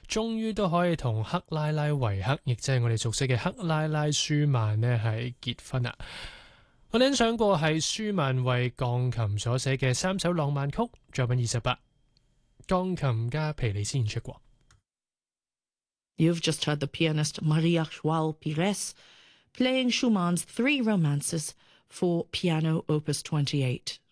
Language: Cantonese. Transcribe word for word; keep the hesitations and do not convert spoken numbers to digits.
終於都可以同克拉拉維克，亦即係我哋熟悉嘅克拉拉舒曼呢係結婚啦。我哋欣賞過係舒曼為鋼琴所寫嘅三首浪漫曲，作品二十八，鋼琴家皮里斯演出過。 You've just heard the pianist Maria João Pires playing Schumann's Three Romances for piano opus twenty-eight.